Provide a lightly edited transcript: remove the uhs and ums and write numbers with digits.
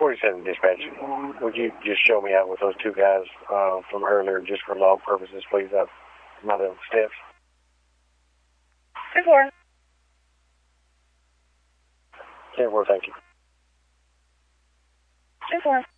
47 dispatch. Would you just show me out with those two guys from earlier just for log purposes, please? My little steps. 10-4. 10-4, thank you. 10-4.